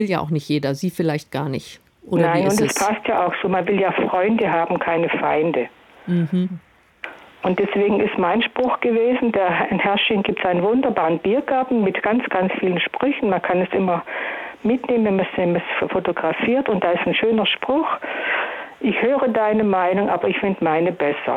ja auch nicht jeder, Sie vielleicht gar nicht. Oder Nein, wie ist und es passt ja auch so, man will ja Freunde haben, keine Feinde. Mhm. Und deswegen ist mein Spruch gewesen, in Herrsching gibt es einen wunderbaren Biergarten mit ganz, ganz vielen Sprüchen. Man kann es immer mitnehmen, wenn man es fotografiert. Und da ist ein schöner Spruch: Ich höre deine Meinung, aber ich finde meine besser.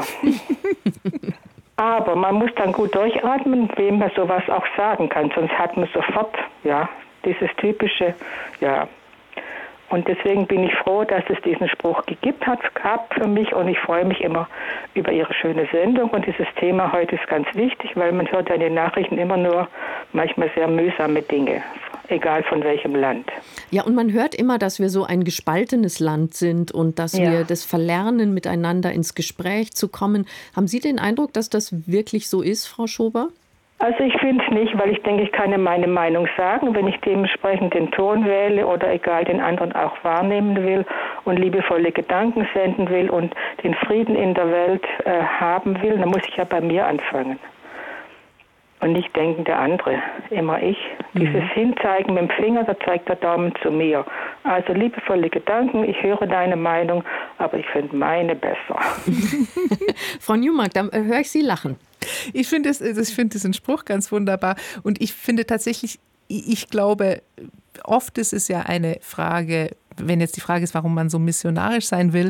Aber man muss dann gut durchatmen, wem man sowas auch sagen kann. Sonst hat man sofort, ja, dieses typische, ja. Und deswegen bin ich froh, dass es diesen Spruch gab für mich, und ich freue mich immer über Ihre schöne Sendung. Und dieses Thema heute ist ganz wichtig, weil man hört ja in den Nachrichten immer nur manchmal sehr mühsame Dinge, egal von welchem Land. Ja, und man hört immer, dass wir so ein gespaltenes Land sind und dass wir das verlernen, miteinander ins Gespräch zu kommen. Haben Sie den Eindruck, dass das wirklich so ist, Frau Schober? Also ich finde es nicht, weil ich denke, ich kann ja meine Meinung sagen, wenn ich dementsprechend den Ton wähle oder egal den anderen auch wahrnehmen will und liebevolle Gedanken senden will und den Frieden in der Welt haben will, dann muss ich ja bei mir anfangen. Und nicht denken der andere, immer ich. Dieses Hinzeigen mit dem Finger, da zeigt der Daumen zu mir. Also liebevolle Gedanken, ich höre deine Meinung, aber ich finde meine besser. Frau Newmark, da höre ich Sie lachen. Ich finde diesen Spruch ganz wunderbar. Und ich finde tatsächlich, ich glaube, oft ist es ja eine Frage, wenn jetzt die Frage ist, warum man so missionarisch sein will,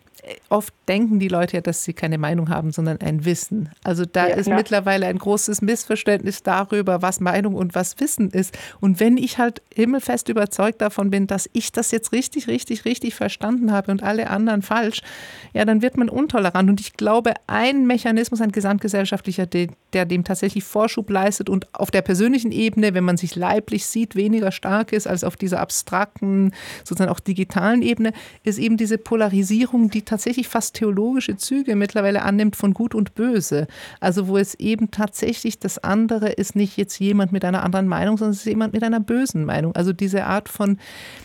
oft denken die Leute ja, dass sie keine Meinung haben, sondern ein Wissen. Also da ist mittlerweile ein großes Missverständnis darüber, was Meinung und was Wissen ist. Und wenn ich halt himmelfest überzeugt davon bin, dass ich das jetzt richtig verstanden habe und alle anderen falsch, ja, dann wird man intolerant. Und ich glaube, ein Mechanismus, ein gesamtgesellschaftlicher, der dem tatsächlich Vorschub leistet und auf der persönlichen Ebene, wenn man sich leiblich sieht, weniger stark ist als auf dieser abstrakten, sozusagen auch digitalen Ebene, ist eben diese Polarisierung, die tatsächlich fast theologische Züge mittlerweile annimmt von Gut und Böse. Also wo es eben tatsächlich das andere ist nicht jetzt jemand mit einer anderen Meinung, sondern es ist jemand mit einer bösen Meinung. Also diese Art von,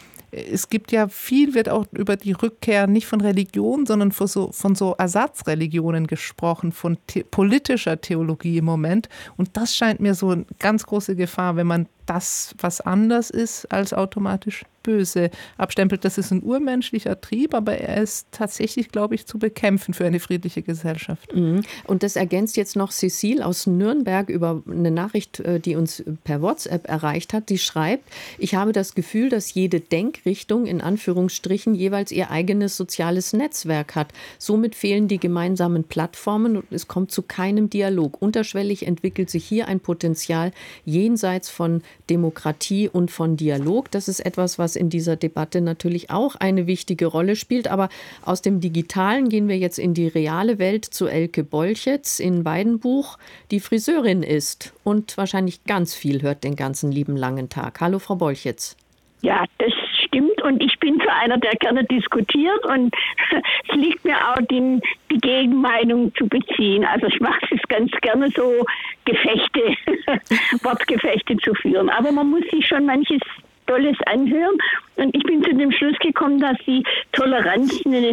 es gibt ja viel, wird auch über die Rückkehr nicht von Religion, sondern von so Ersatzreligionen gesprochen, von politischer Theologie im Moment. Und das scheint mir so eine ganz große Gefahr, wenn man das, was anders ist, als automatisch böse abstempelt. Das ist ein urmenschlicher Trieb, aber er ist tatsächlich, glaube ich, zu bekämpfen für eine friedliche Gesellschaft. Und das ergänzt jetzt noch Cecile aus Nürnberg über eine Nachricht, die uns per WhatsApp erreicht hat. Die schreibt: Ich habe das Gefühl, dass jede Denkrichtung in Anführungsstrichen jeweils ihr eigenes soziales Netzwerk hat. Somit fehlen die gemeinsamen Plattformen und es kommt zu keinem Dialog. Unterschwellig entwickelt sich hier ein Potenzial jenseits von Demokratie und von Dialog. Das ist etwas, was in dieser Debatte natürlich auch eine wichtige Rolle spielt. Aber aus dem Digitalen gehen wir jetzt in die reale Welt zu Elke Bolchetz in Weidenbuch, die Friseurin ist und wahrscheinlich ganz viel hört den ganzen lieben langen Tag. Hallo, Frau Bolchetz. Ja, das stimmt, und ich bin so einer, der gerne diskutiert, und es liegt mir auch, die Gegenmeinung zu beziehen. Also ich mache es ganz gerne, so Gefechte, Wortgefechte zu führen. Aber man muss sich schon manches Tolles anhören, und ich bin zu dem Schluss gekommen, dass die Toleranz,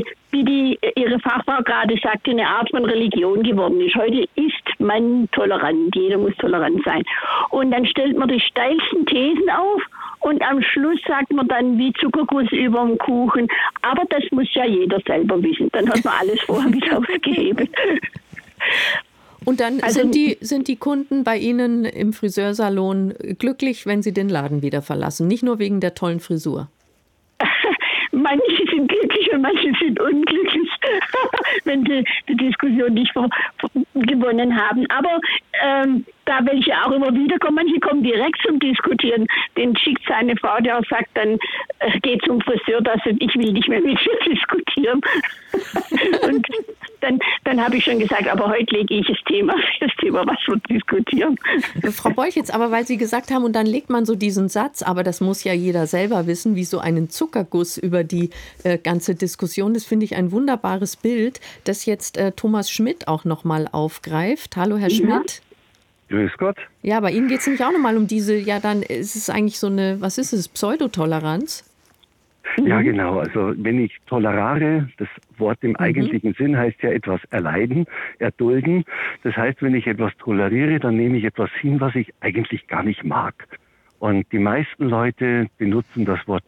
wie Ihre Fachfrau gerade sagte, eine Art von Religion geworden ist. Heute ist man tolerant, jeder muss tolerant sein. Und dann stellt man die steilsten Thesen auf, und am Schluss sagt man dann wie Zuckerguss über dem Kuchen. Aber das muss ja jeder selber wissen. Dann hat man alles vorher wieder ausgehebelt. Und dann sind die Kunden bei Ihnen im Friseursalon glücklich, wenn sie den Laden wieder verlassen. Nicht nur wegen der tollen Frisur. Manche sind glücklich und manche sind unglücklich, wenn sie die Diskussion nicht gewonnen haben. Aber da welche auch immer wieder kommen, manche kommen direkt zum Diskutieren. Den schickt seine Frau, der auch sagt, dann geht zum Friseur, ich will nicht mehr mit dir diskutieren. Und dann habe ich schon gesagt, aber heute lege ich das Thema, was wir diskutieren. Frau Bolchetz, aber weil Sie gesagt haben, und dann legt man so diesen Satz, aber das muss ja jeder selber wissen, wie so einen Zuckerguss über die ganze Diskussion. Das finde ich ein wunderbares Bild, das jetzt Thomas Schmidt auch nochmal aufgreift. Hallo, Herr Schmidt. Grüß Gott. Ja, bei Ihnen geht es nämlich auch nochmal um diese, ja, dann ist es eigentlich so eine, was ist es, Pseudotoleranz? Ja, genau. Also wenn ich tolerare, das Wort im eigentlichen Sinn heißt ja etwas erleiden, erdulden. Das heißt, wenn ich etwas toleriere, dann nehme ich etwas hin, was ich eigentlich gar nicht mag. Und die meisten Leute benutzen das Wort